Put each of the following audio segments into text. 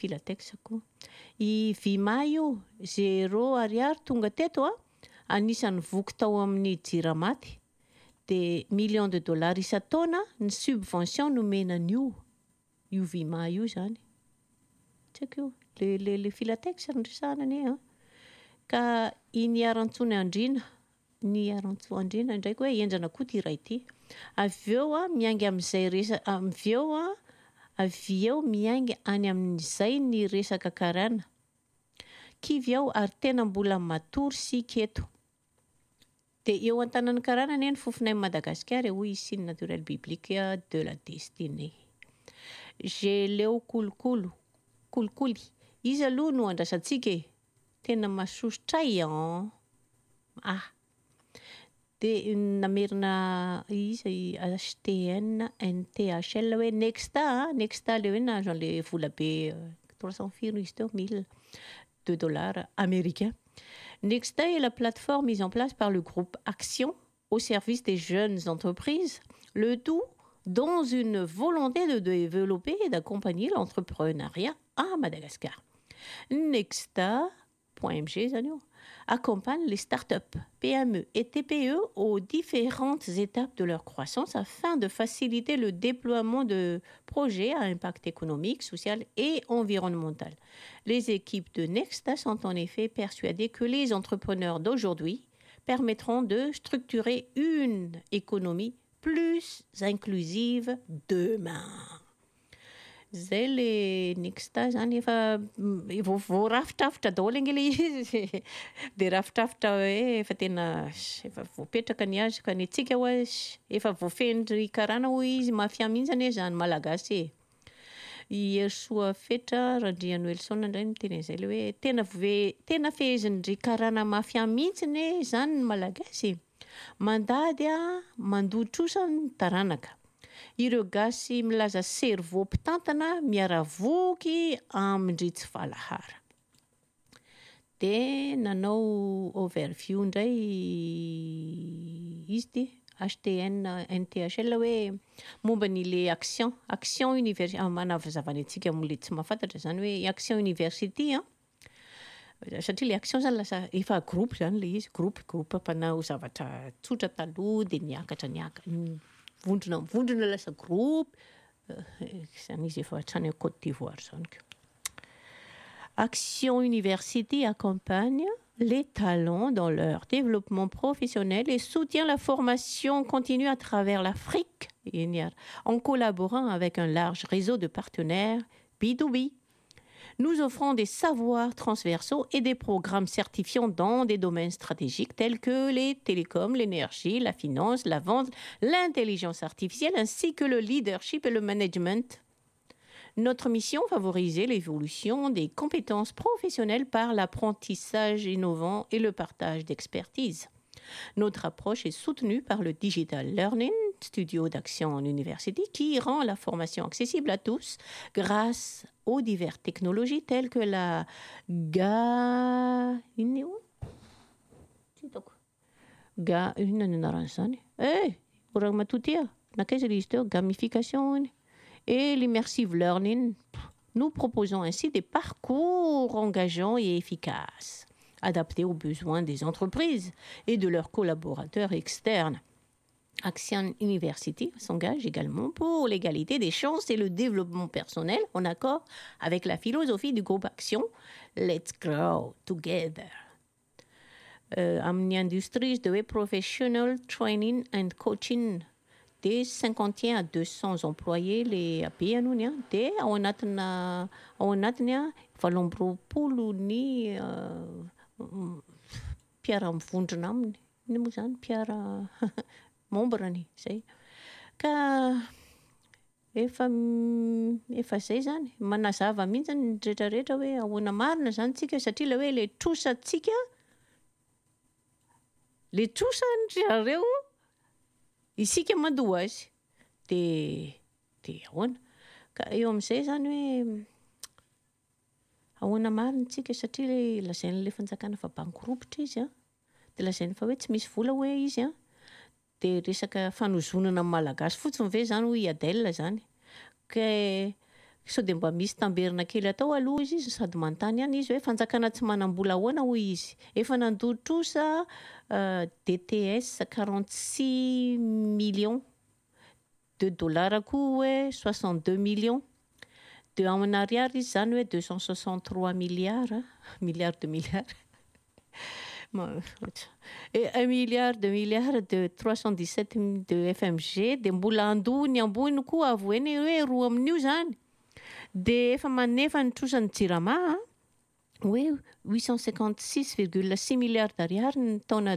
filateksako. I vima io 0 ariary tonga teto anisany voky tao amin'ny jiramaty. De millions de dollars isan-taona ny subvention nomenan'io vima io zany. Tsako le filatex resahana ne ka iny arantsony andrina ndraiky hoe enjana koa ty ray ty. Aveo miainga amin'izay aveo miainga any amin'izay ny resaka karana. Kivy aho ary tena mbola matory sy keto. De eo an-tanan'ny karana ny fofonay Madagascar hoy signe naturel biblique de la destinée. Leo kolikoly. Izy aloha no andrasantsika tena masosotray de namerina izy HTN NTHL hoe Nexta le hoe nahazo le vola be 300 firme izy teo $1000 américains. Nexta est la plateforme mise en place par le groupe Action au service des jeunes entreprises, le tout dans une volonté de développer et d'accompagner l'entrepreneuriat à Madagascar. Nexta.mg accompagne les startups, PME et TPE aux différentes étapes de leur croissance afin de faciliter le déploiement de projets à impact économique, social et environnemental. Les équipes de Nexta sont en effet persuadées que les entrepreneurs d'aujourd'hui permettront de structurer une économie plus inclusive demain. Zay Nexta zany efa voarafitrafitra daholo angely izy de rafitrafitra hoe efa tena efa voapetraka ny azy ka ny antsika hoe efa voafendry karana hoy izy mafia mintsany zany malagasy Iersoa fetra Randria Noelson ndray miteny zay le hoe tena fehezindry karana mafia mintsiny zany ny malagasy mandady mandotrosa ny taranaka. Ireo gasy milaza cerveau mpitantana miaravoky amindry tsy valahara. De nanao overview ndray izy ty HTN NTHL hoe momba ny le action université manavazavany antsika amle tsy mahafantatra zany hoe action university satria le action zany lasa efa groupe zany le izy groupe mpanao zavatra tsotra taloha de miakatra vondrona lasa groupe zany izy efa hatrany à Côte d'Ivoire zany. Action University accompagne les talents dans leur développement professionnel et soutient la formation continue à travers l'Afrique en collaborant avec un large réseau de partenaires B2B. Nous offrons des savoirs transversaux et des programmes certifiants dans des domaines stratégiques tels que les télécoms, l'énergie, la finance, la vente, l'intelligence artificielle ainsi que le leadership et le management. Notre mission, favoriser l'évolution des compétences professionnelles par l'apprentissage innovant et le partage d'expertise. Notre approche est soutenue par le Digital Learning Studio d'Action en University qui rend la formation accessible à tous grâce aux diverses technologies telles que la gamification et l'immersive learning. Nous proposons ainsi des parcours engageants et efficaces, adaptés aux besoins des entreprises et de leurs collaborateurs externes. Action University s'engage également pour l'égalité des chances et le développement personnel en accord avec la philosophie du groupe Action Let's Grow Together. Amin'ny industrie de professional training and coaching de 51 à 200 employés les AB anony de ao anatiny valomboropolo ny mpiara mivondrona aminy ny moa zany mpiara membrany zay ka efa zay zany manazava mihitsy ny rehetrarehetra hoe ahoana marina zany tsika satria le hoe le trosatsika le trosany zareo isika mandoa azy de ahoana ka eo amin'izay zany hoe ahoana marina tsika satria lazainy le fanjakana fa bankropitra izy de lazainy fa hoe tsy misy vola hoe izy de resaka fanozonana malagasy fotsiny ve zany hoe Adèle zany ka sao dia mba misy tamberina kely atao aloha izy sady manontany ihany izy hoe fanjakana tsy manam-bola ahoana hoy izy. Efa nandotrosa DTS 46 millions de dollars koa hoe 62 millions. De en arrière izy zany hoe 263 milliards de milliards. Et 1 milliard de milliards de 317 de FMG dia mbola andony ambony koa avoeny hoe roa amin'io zany. Dia efa manefa ny trosan'ny jirama hoe 856,6 milliards d'ariary ny taona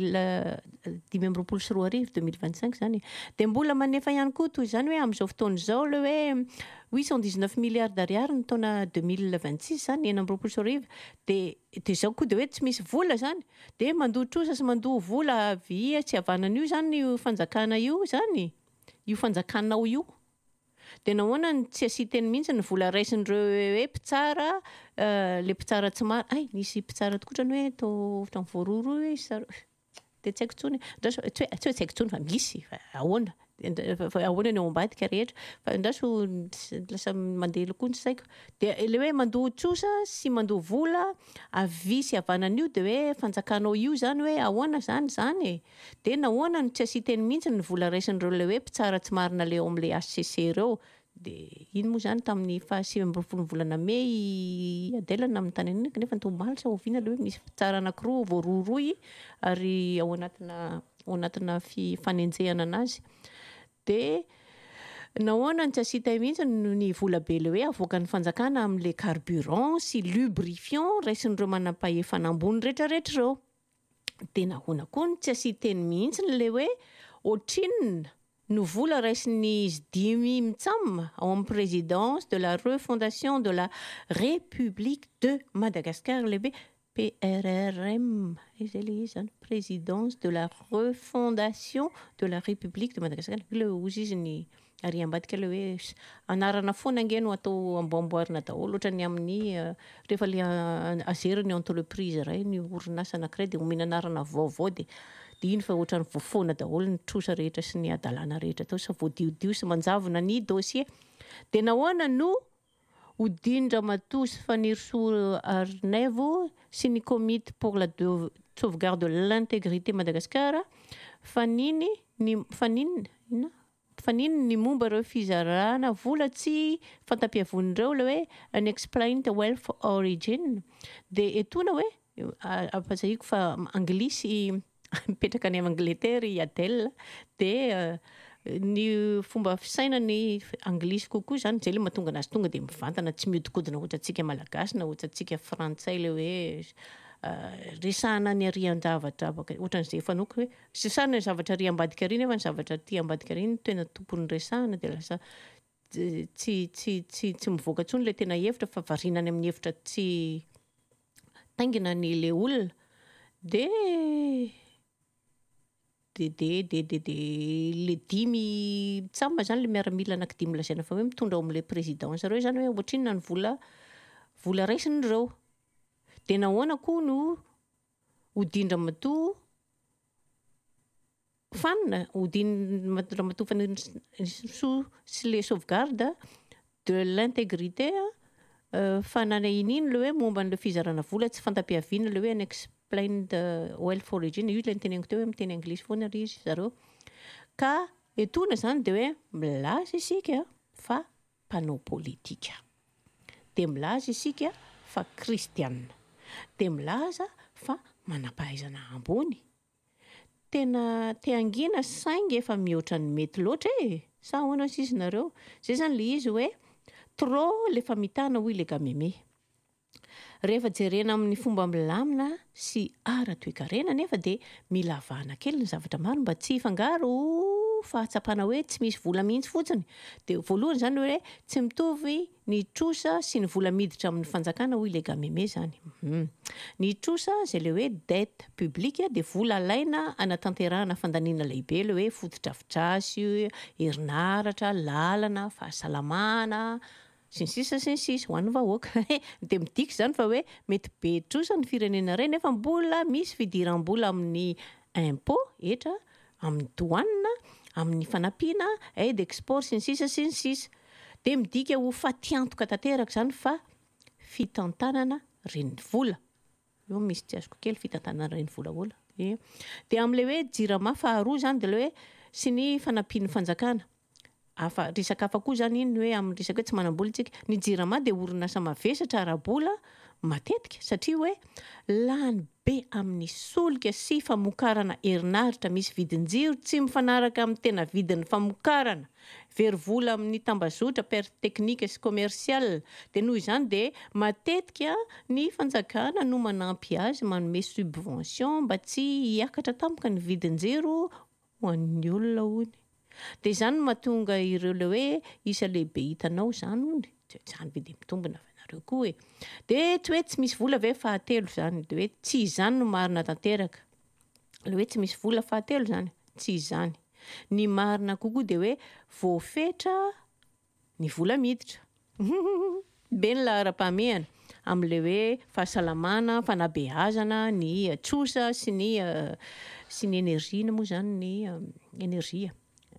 2025 zany. Dia mbola manefa ihany koa toy izany hoe amin'izao fotoana izao le hoe 819 milliards d'ariary ny taona 2026 zany, 2024. Dia izao koa dia hoe tsy misy vola zany. Dia mandoa trosa sy mandoa vola avy tsy havanana io zany io fanjakana io zany. Io fanjakanao io. Dia nahoana ny tsy asiteny mihitsy ny vola raisin'ireo hoe mpitsara, le mpitsara tsy maro. Ay, nisy mpitsara tokotrany hoe tao voaroroa izy. Dia tsy haiko intsony. Tsy hoe tsy haiko intsony fa misy. Ahoana? Ahoana ny ao ambadika rehetra. Fa andraso lasa mandeha lokoa ny saiko. Dia ilay hoe mandoa trosa sy mandoa vola avy sy havanan'io dia hoe fanjakanao io zany hoe ahoana zany. Dia nahoana ny tsy asiteny mihitsy ny vola raisin'ireo le hoe mpitsara tsy marina le ao amin'ilay HCC ireo. Dia iny moa zany tamin'ny 20 volana Mey adelana amin'ny tany aniny kanefa tomaly sa oviana le hoe misy mpitsara anankiroa voaroroy ary ao anatina fanenjehana anazy. Dia nahoana ny tsy asiteny mihitsy ny vola be le hoe avoakan'ny fanjakana amin'ilay carburant sy lubrifiant raisin'ireo manam-pahefana ambony rehetrarehetra ireo. Dia nahoana koa ny tsy asiteny mihitsy le hoe ohatrinona no vola raisin'ny izy dimy mitsam ao amin'ny présidence de la refondation de la République de Madagascar lehibe PRRM. Izay le izy zany, présidence de la refondation de la République de Madagascar. Le ozy izy ny ary ambadika le hoe anarana foana angeno atao amboamboarina daholo ohatra ny amin'ny rehefa le azeriny entreprise iray ny orinasa anankiray dia omena anarana vaovao dia iny fa ohatra ny voafoana daholo ny trosa rehetra sy ny adalana rehetra tao sa voadiodio sy manjavona ny dossier. Dia nahoana no Odin-Ramatoa sy Fanirisoa Arnevo sy ny comité pour la sauvegarde de l'intégrité Madagascar faniny ny momba ireo fizarana vola tsy fantampiavon'ireo le hoe unexplained wealth origin. Dia etona hoe apazahiko fa anglisy mipetraka any Angleterre i Adèle dia ny fomba fisainany anglisy kokoa zany zay le mahatonga anazy tonga dia mivantana tsy miodikodina ohatra antsika malagasy na ohatra antsika frantsay le hoe resahana ny arian-javatra ohatran'izay fanoko hoe resahana ny zavatra ary ambadika ary nefa ny zavatra aty ambadika ary no tena tompon'ny resahana dia lasa tsy mivoaka intsony le tena hevitra fa varinany amin'ny hevitra tsy taingina ny le olona. Dia le dimy tsamba zany le miaramila anankidimy lazaina fa hoe mitondra ao amin'ilay présidence ireo zany hoe ohatrinona ny vola raisin'ireo. Dia nahoana koa no Odin-Ramatoa Fanirisoa sy le sauvegarde de l'intégrité fananaininy le hoe momba n'ilay fizarana vola tsy fantampiaviana le hoe unexplained wealth origin io le niteneniko teo hoe miteny anglisy foana ry izy zareo. Ka etona zany dia hoe milaza isika fa mpanao politika. Dia milaza isika fa kristianina. Dia milaza fa manam-pahaizana ambony. Tena te-angina saingy efa mihoatra ny mety loatra sa ahoana sisa nareo. Zay zany le izy hoe trop le famitana hoy le gameme. Rehefa jerena amin'ny fomba milamina sy ara-toekarena nefa dia mila avahana kely ny zavatra maro mba tsy hifangaro fahatsapana hoe tsy misy vola mihitsy fotsiny. Dia voalohany zany hoe tsy mitovy ny trosa sy ny vola miditra amin'ny fanjakana hoy le gameme zany. Ny trosa izay le hoe dette publique dia vola alaina anatanterahana fandaniana lehibe le hoe fotodrafitrasy, herinaratra, lalana, fahasalamana sy ny sisa ho an'ny vahoaka. Dia midika zany fa hoe mety be trosa ny firenena iray nefa mbola misy fidiram-bola amin'ny impôt etra, amin'ny douane, amin'ny fanampiana, aide export sy ny sisa. dia midika ho fatiantoka tanteraka izany fa fitantanana reny vola. Io misy tsy azoko kely fitantanana reny vola. Dia amin'ilay hoe jirama faharoa izany dia ilay hoe sy ny fanampian'ny fanjakana. Resaka hafa koa izany iny hoe amin'ny resaka hoe tsy manam-bola isika. Ny jirama dia orinasa mavesatra ara-bola matetika satria hoe lany be amin'ny solika sy famokarana herinaritra misy vidin-jiro tsy mifanaraka amin'ny tena vidin'ny famokarana. Very vola amin'ny tambazotra perte teknika sy komersial. Dia noho izany dia matetika ny fanjakana no manampy azy manome subvention mba tsy hiakatra tampoka ny vidin-jiro ho an'ny olona hono. Dia izany mahatonga ireo ilay hoe isa lehibe hitanao izany hono. Izany be dia mitombina nareo koa e. Dia tsy hoe tsy misy vola ve fahatelo izany. Dia hoe tsy izany no marina tanteraka. Ilay hoe tsy misy vola fahatelo izany. Tsy izany. Ny marina kokoa dia hoe voafetra ny vola miditra. Be ny lahara-pahamehana amin'ilay hoe fahasalamana, fanabeazana, ny tsosa sy ny energia moa izany ny energia.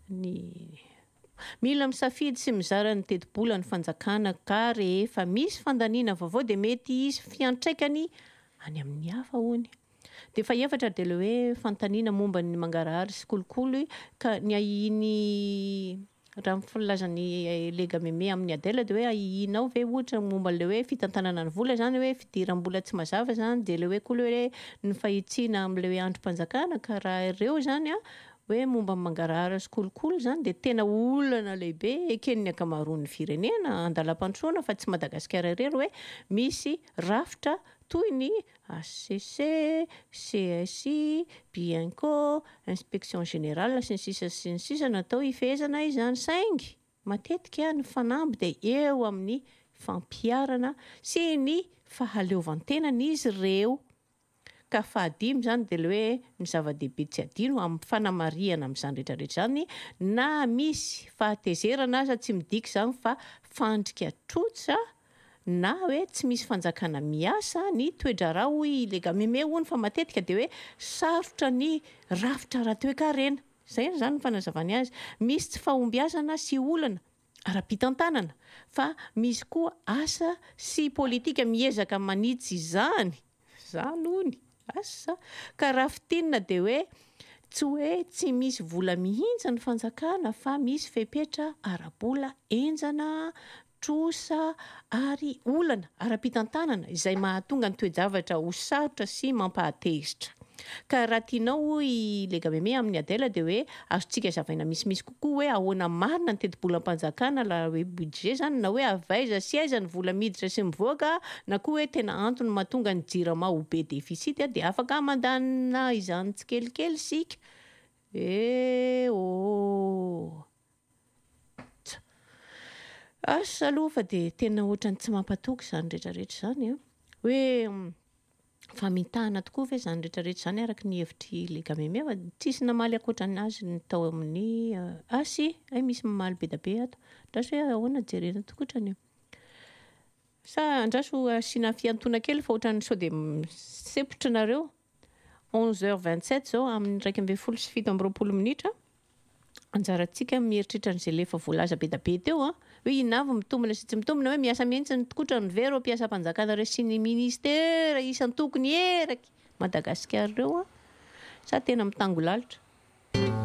Mila misafidy sy mizara ny teti-bola ny fanjakana ka rehefa misy fandaniana vaovao dia mety hisy fiantraikany any amin'ny hafa hono. Dia fahaefatra dia ilay hoe fantaniana momba ny mangarahara sy kolikoly ka ny ahiny raha filazan'ny lega meme amin'ny Adèle dia hoe ahinao ve ohatra momba ilay hoe fitantanana ny vola izany hoe fidiram-bola tsy mazava izany dia ilay hoe koa hoe ny fahitsiana amin'ilay hoe androm-panjakana ka raha ireo izany hoe momba mangarahara sy kolikoly izany dia tena olana lehibe eken'ny ankamaroan'ny firenena andalam-pantroana fa tsy Madagasikara irery hoe misy rafitra toy ny HCC, CSI, Bienco, Inspection Générale sy ny sisa natao hifehezana izany saingy. Matetika ny fanamby dia eo amin'ny fampiarana sy ny fahaleovantenan'izy ireo. Ka fahadimy izany dia ilay hoe ny zava-dehibe tsy adino amin'ny fanamariana amin'izany rehetrarehetra izany na misy fahatezerana aza tsy midika izany fa fandrika trosa na hoe tsy misy fanjakana miasa ny toe-draharaha hoy lega meme hono fa matetika dia hoe sarotra ny rafitra rahateo-karena. Izay izany ny fanazavany azy. Misy tsy fahombiazana sy olana ara-pitantanana fa misy koa asa sy politika miezaka manitsy izany. Izany hono. Asa ka rafitinina dia hoe tsy misy vola mihintsy ny fanjakana fa misy fepetra ara-bola enjana trosa ary olana ara-pitantanana izay mahatonga ny toe-javatra ho sarotra sy mampahatezitra. Ka raha tianao i lega meme amin'ny Adèle dia hoe azontsika zavaina misimisy kokoa hoe ahoana marina ny teti-bolam-panjakana la hoe budget izany na hoe avaiza sy aiza ny vola miditra sy mivoaka na koa hoe tena antony mahatonga ny jirama ho be defisity dia afaka mandanina izany tsikelikely sika. Asa aloha fa dia tena ohatrany tsy mampatoky izany rehetrarehetra izany hoe famitahana tokoa ve izany rehetrarehetra izany araka ny hevitry lega meme fa tsisy namaly ankoatran'ny azy ny tao amin'ny sy misy mamaly be da be ato andraso hoe ahoana jerena tokotrany sa andraso asiana fiantona kely fa ohatrany sao dia sepotrareo 11h27 zao amin'ny 1:17 anjarantsika mieritritra n'izay lefa voalaza be da be teo hoe inavy mitombina sy tsy mitombina hoe miasa mihitsy ny tokotra ny very mpiasa-panjakana ireo sy ny ministera isan-tokony eraky Madagasikara ireo sa tena mitango lalitra.